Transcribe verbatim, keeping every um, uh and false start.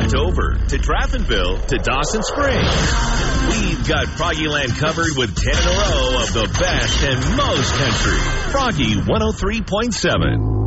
to Dover, to Draftonville, to Dawson Springs. We've got Froggy Land covered with ten in a row of the best and most country. Froggy one oh three point seven.